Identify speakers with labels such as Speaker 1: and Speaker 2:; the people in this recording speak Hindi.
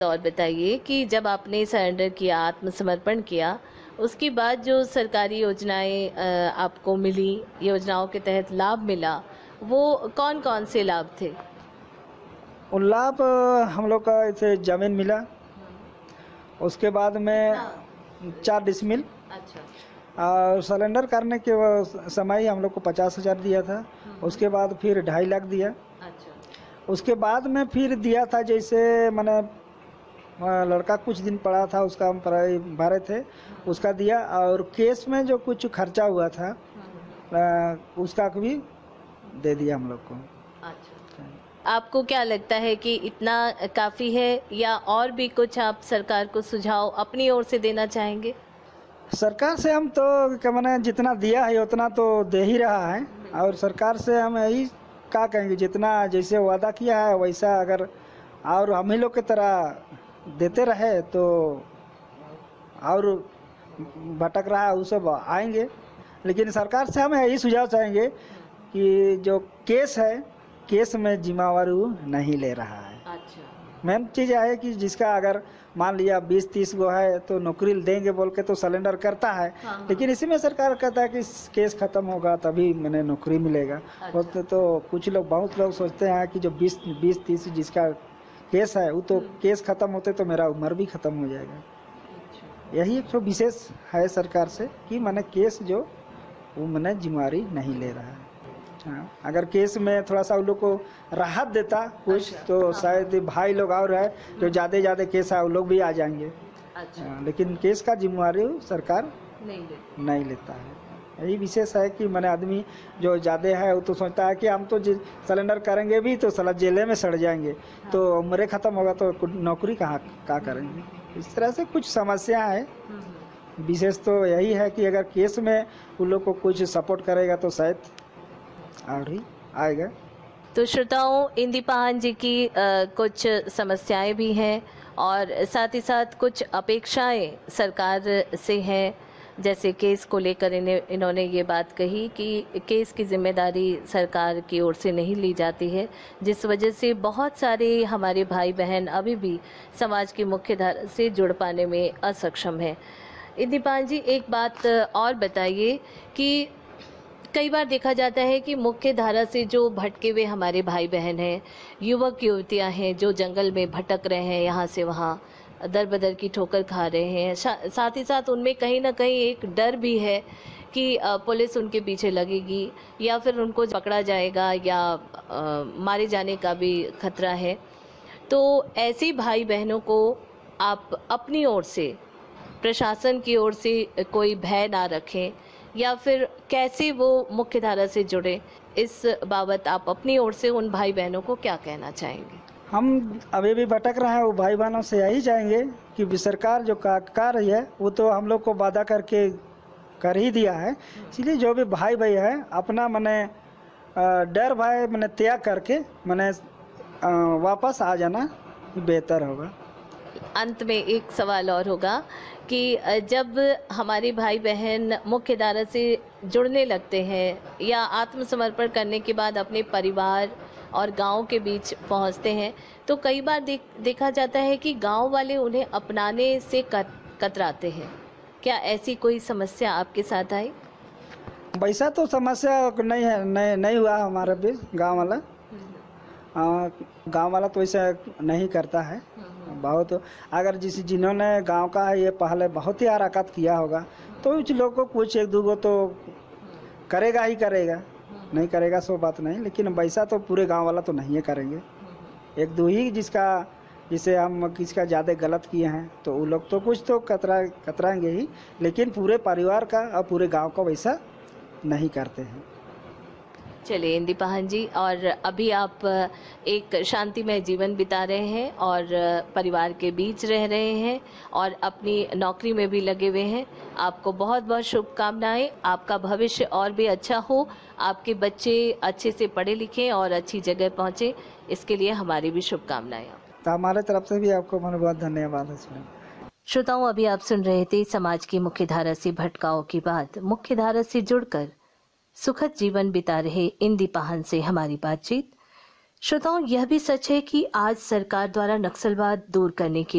Speaker 1: और बताइए कि जब आपने सरेंडर किया, आत्मसमर्पण किया, उसके बाद जो सरकारी योजनाएं आपको मिली, योजनाओं के तहत लाभ मिला, वो कौन-कौन से लाभ थे?
Speaker 2: और लाभ हम लोग का इसे ज़मीन मिला। उसके बाद में 4 डिसमिल।
Speaker 1: अच्छा।
Speaker 2: और सिलेंडर करने के समय हम लोग को 50,000 दिया था। उसके बाद फिर 2.5 लाख दिया।
Speaker 1: अच्छा।
Speaker 2: उसके बाद में फिर दिया था, जैसे मैंने लड़का कुछ दिन पड़ा था, उसका हम भरे थे, उसका दिया। और केस में जो कुछ खर्चा हुआ था उसका भी दे दिया हम लोग को।
Speaker 1: अच्छा। आपको क्या लगता है कि इतना काफ़ी है या और भी कुछ आप सरकार को सुझाव अपनी ओर से देना चाहेंगे?
Speaker 2: सरकार से हम तो क्या मैंने जितना दिया है उतना तो दे ही रहा है। और सरकार से हम यही क्या कहेंगे, जितना जैसे वादा किया है वैसा अगर और हम ही लोग की तरह देते रहे तो और भटक रहा है वो सब आएंगे। लेकिन सरकार से हम यही सुझाव चाहेंगे कि जो केस है, केस में जिम्मेवारी नहीं ले रहा है।
Speaker 1: अच्छा।
Speaker 2: मेन चीज़ है कि जिसका अगर मान लिया 20-30 गो है तो नौकरी देंगे बोल के तो सिलेंडर करता है।
Speaker 1: हाँ।
Speaker 2: लेकिन इसी में सरकार कहता है कि केस ख़त्म होगा तभी मैंने नौकरी मिलेगा।
Speaker 1: अच्छा।
Speaker 2: तो कुछ लोग, बहुत लोग सोचते हैं कि जो 20-30 जिसका केस है वो तो केस ख़त्म होते तो मेरा उम्र भी ख़त्म हो जाएगा। यही एक तो विशेष है सरकार से कि मैंने केस जो वो मैंने जिम्मेवारी नहीं ले रहा है। हाँ, अगर केस में थोड़ा सा उन लोग को राहत देता कुछ तो शायद भाई लोग और है जो ज़्यादा केस है वो लोग भी आ जाएंगे।
Speaker 1: अच्छा।
Speaker 2: लेकिन केस का जिम्मेवारी सरकार नहीं लेता है। यही विशेष है कि मैंने आदमी जो ज़्यादा है वो तो सोचता है कि हम तो सिलेंडर करेंगे भी तो साला जेले में सड़ जाएंगे। तो उम्र ख़त्म होगा तो नौकरी कहाँ करेंगे। इस तरह से कुछ समस्या है। विशेष तो यही है कि अगर केस में उन लोग को कुछ सपोर्ट करेगा तो शायद और ही आएगा।
Speaker 1: तो श्रोताओं, इंदी पाहन जी की कुछ समस्याएं भी हैं और साथ ही साथ कुछ अपेक्षाएं सरकार से हैं। जैसे केस को लेकर इन्होंने ये बात कही कि केस की जिम्मेदारी सरकार की ओर से नहीं ली जाती है, जिस वजह से बहुत सारे हमारे भाई बहन अभी भी समाज की मुख्य धारा से जुड़ पाने में असक्षम हैं। इंदी पाहन जी, एक बात और बताइए कि कई बार देखा जाता है कि मुख्य धारा से जो भटके हुए हमारे भाई बहन हैं, युवक युवतियां हैं, जो जंगल में भटक रहे हैं, यहाँ से वहाँ दर बदर की ठोकर खा रहे हैं, साथ ही साथ उनमें कहीं ना कहीं एक डर भी है कि पुलिस उनके पीछे लगेगी या फिर उनको पकड़ा जाएगा या मारे जाने का भी खतरा है। तो ऐसे भाई बहनों को आप अपनी ओर से, प्रशासन की ओर से कोई भय ना रखें या फिर कैसे वो मुख्य धारा से जुड़े, इस बाबत आप अपनी ओर से उन भाई बहनों को क्या कहना चाहेंगे?
Speaker 2: हम अभी भी भटक रहे हैं, वो भाई बहनों से यही चाहेंगे कि सरकार जो कर रही है वो तो हम लोग को वादा करके कर ही दिया है। इसलिए जो भी भाई है अपना मैंने डर भय मैंने त्याग करके मैंने वापस आ जाना बेहतर होगा।
Speaker 1: अंत में एक सवाल और होगा कि जब हमारे भाई बहन मुख्य धारा से जुड़ने लगते हैं या आत्मसमर्पण करने के बाद अपने परिवार और गांव के बीच पहुंचते हैं, तो कई बार देखा जाता है कि गांव वाले उन्हें अपनाने से कतराते हैं। क्या ऐसी कोई समस्या आपके साथ आई?
Speaker 2: वैसा तो समस्या नहीं है, नहीं हुआ हमारे भी। गांव वाला तो ऐसा नहीं करता है। बहुत अगर जिन्होंने गांव का है ये पहले बहुत ही हरकत किया होगा तो कुछ लोग को कुछ एक दो तो करेगा ही करेगा, नहीं करेगा सो बात नहीं। लेकिन वैसा तो पूरे गांव वाला तो नहीं है करेंगे। एक दो ही जिसे हम किसका ज़्यादा गलत किए हैं तो वो लोग तो कुछ तो कतराएंगे ही, लेकिन पूरे परिवार का और पूरे गांव का वैसा नहीं करते हैं।
Speaker 1: चलिए इंदी पाहन जी, और अभी आप एक शांतिमय जीवन बिता रहे हैं और परिवार के बीच रह रहे हैं और अपनी नौकरी में भी लगे हुए हैं। आपको बहुत बहुत शुभकामनाएं। आपका भविष्य और भी अच्छा हो, आपके बच्चे अच्छे से पढ़े लिखें और अच्छी जगह पहुंचे, इसके लिए हमारी भी शुभकामनाएं।
Speaker 2: तो हमारे तरफ से भी आपको बहुत धन्यवाद।
Speaker 1: श्रोताओं, अभी आप सुन रहे थे समाज की मुख्य धारा से भटकाव की बात। मुख्य धारा से जुड़कर सुखद जीवन बिता रहे इंदी पाहन से हमारी बातचीत। श्रोताओं, यह भी सच है कि आज सरकार द्वारा नक्सलवाद दूर करने के